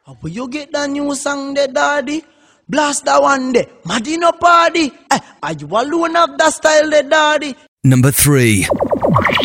How you get that new song there, daddy? Blast that one there. Madino party. Are you alone of that style there, daddy? Number 3.